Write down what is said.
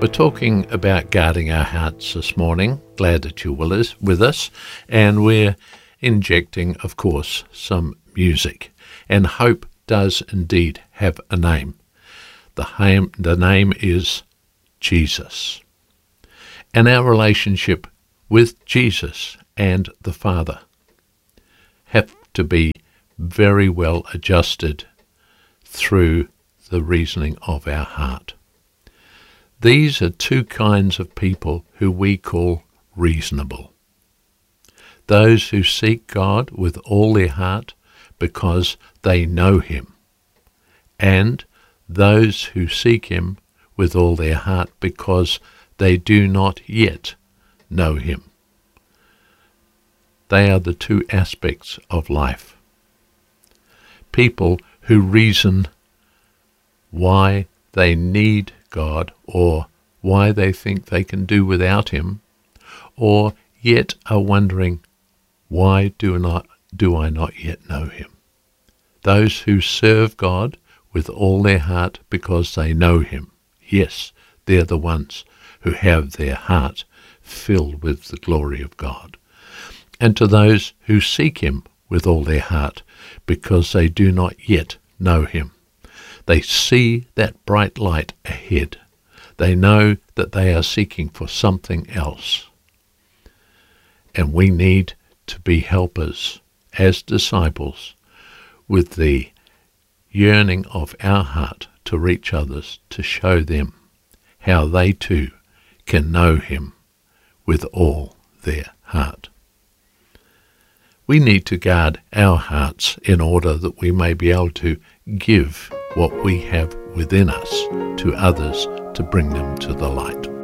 We're talking about guarding our hearts this morning. Glad that you're with us. And we're injecting, of course, some music. And hope does indeed have a name. The name is Jesus. And our relationship with Jesus and the Father have to be very well adjusted through the reasoning of our heart. These are two kinds of people who we call reasonable. Those who seek God with all their heart because they know Him, and those who seek Him with all their heart because they do not yet know Him. They are the two aspects of life. People who reason why they need God, or why they think they can do without Him, or yet are wondering, why do I not yet know Him? Those who serve God with all their heart because they know Him, yes, they're the ones who have their heart filled with the glory of God. And to those who seek Him with all their heart because they do not yet know Him, they see that bright light ahead. They know that they are seeking for something else. And we need to be helpers as disciples with the yearning of our heart to reach others, to show them how they too can know Him with all their heart. We need to guard our hearts in order that we may be able to give what we have within us to others to bring them to the light.